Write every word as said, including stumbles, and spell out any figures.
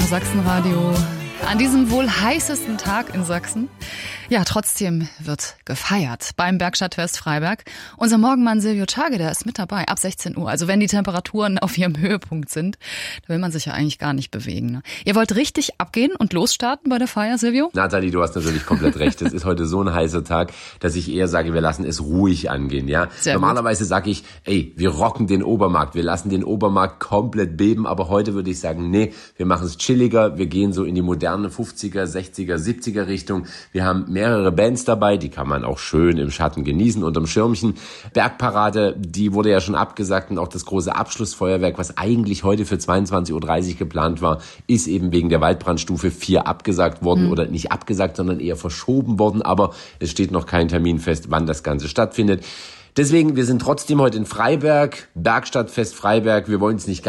Sachsenradio. An diesem wohl heißesten Tag in Sachsen. Ja, trotzdem wird gefeiert beim Bergstadtfest Freiberg. Unser Morgenmann Silvio Tschage, der ist mit dabei ab sechzehn Uhr. Also wenn die Temperaturen auf ihrem Höhepunkt sind, da will man sich ja eigentlich gar nicht bewegen. Ne? Ihr wollt richtig abgehen und losstarten bei der Feier, Silvio? Nathalie, du hast natürlich komplett recht. Es ist heute so ein heißer Tag, dass ich eher sage, wir lassen es ruhig angehen. Ja, Sehr Normalerweise sage ich, ey, wir rocken den Obermarkt. Wir lassen den Obermarkt komplett beben. Aber heute würde ich sagen, nee, wir machen es chilliger. Wir gehen so in die moderne fünfziger, sechziger, siebziger Richtung. Wir haben mehrere Bands dabei, die kann man auch schön im Schatten genießen, unterm Schirmchen. Bergparade, die wurde ja schon abgesagt und auch das große Abschlussfeuerwerk, was eigentlich heute für zweiundzwanzig Uhr dreißig geplant war, ist eben wegen der Waldbrandstufe vier abgesagt worden mhm. oder nicht abgesagt, sondern eher verschoben worden, aber es steht noch kein Termin fest, wann das Ganze stattfindet. Deswegen, wir sind trotzdem heute in Freiberg, Bergstadtfest Freiberg, wir wollen es nicht